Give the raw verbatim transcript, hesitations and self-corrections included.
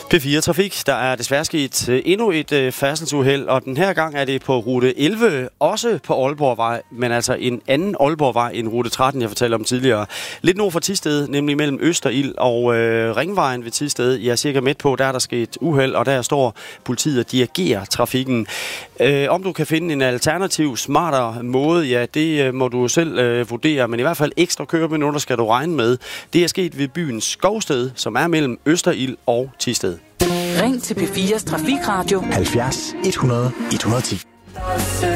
P fire Trafik. Der er desværre sket uh, endnu et uh, færdselsuheld, og den her gang er det på rute elleve, også på Aalborgvej, men altså en anden Aalborgvej end rute tretten, jeg fortalte om tidligere. Lidt nord for Thisted, nemlig mellem Østerild og uh, Ringvejen ved Thisted. Jeg er cirka midt på, der er der sket uheld, og der står politiet og dirigerer trafikken. Uh, om du kan finde en alternativ, smartere måde, ja, det uh, må du selv uh, vurdere, men i hvert fald ekstra køreminutter skal du regne med. Det er sket ved byen Skovsted, som er mellem Østerild og Thisted. Ring til P fires Trafikradio halvfjerds et hundrede et hundrede og ti.